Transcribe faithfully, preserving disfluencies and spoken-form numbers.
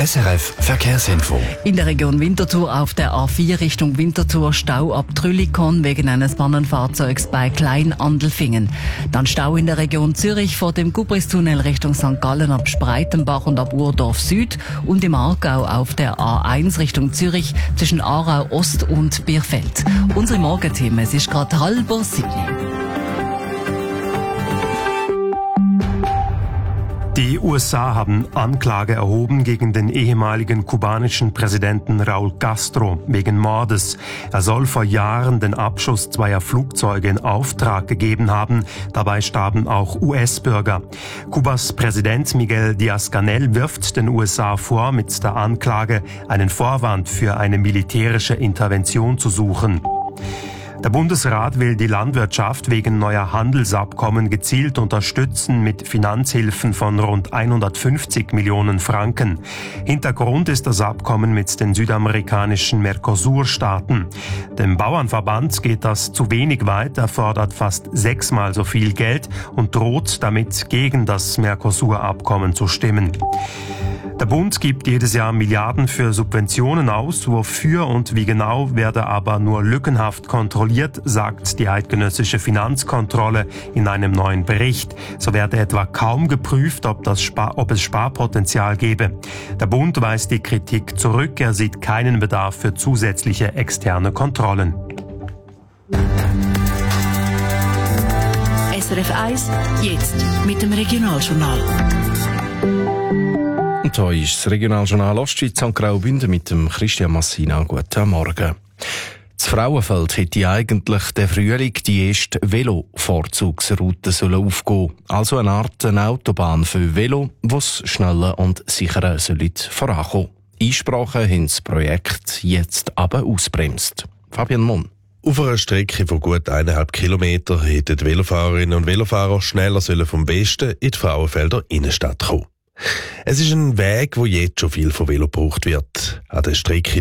S R F Verkehrsinfo. In der Region Winterthur auf der A vier Richtung Winterthur Stau ab Trüllikon wegen eines Pannenfahrzeugs bei Kleinandelfingen. Dann Stau in der Region Zürich vor dem Gubristunnel Richtung Sankt Gallen ab Spreitenbach und ab Urdorf Süd und im Aargau auf der A eins Richtung Zürich zwischen Aarau Ost und Bierfeld. Unsere Morgenthemen, es ist gerade halber sieben. Die U S A haben Anklage erhoben gegen den ehemaligen kubanischen Präsidenten Raúl Castro wegen Mordes. Er soll vor Jahren den Abschuss zweier Flugzeuge in Auftrag gegeben haben. Dabei starben auch U S-Bürger. Kubas Präsident Miguel Díaz-Canel wirft den U S A vor, mit der Anklage einen Vorwand für eine militärische Intervention zu suchen. Der Bundesrat will die Landwirtschaft wegen neuer Handelsabkommen gezielt unterstützen mit Finanzhilfen von rund hundertfünfzig Millionen Franken. Hintergrund ist das Abkommen mit den südamerikanischen Mercosur-Staaten. Dem Bauernverband geht das zu wenig weit, er fordert fast sechsmal so viel Geld und droht damit gegen das Mercosur-Abkommen zu stimmen. Der Bund gibt jedes Jahr Milliarden für Subventionen aus. Wofür und wie genau werde aber nur lückenhaft kontrolliert, sagt die eidgenössische Finanzkontrolle in einem neuen Bericht. So werde etwa kaum geprüft, ob, das Spar- ob es Sparpotenzial gebe. Der Bund weist die Kritik zurück. Er sieht keinen Bedarf für zusätzliche externe Kontrollen. S R F eins, jetzt mit dem Regionaljournal. Und hier ist das Regionaljournal Ostschweiz an Graubünden mit dem Christian Massina. Guten Morgen. Das Frauenfeld hätte eigentlich der Frühling die erste Velo-Vorzugsroute aufgehen. Also eine Art eine Autobahn für Velo, was schneller und sicherer vorankommen. Einsprachen haben das Projekt jetzt aber ausbremst. Fabian Mon. Auf einer Strecke von gut eineinhalb Kilometern hätten die Velofahrerinnen und Velofahrer schneller vom Westen in die Frauenfelder Innenstadt kommen. Es ist ein Weg, wo jetzt schon viel von Velo gebraucht wird. An der Strecke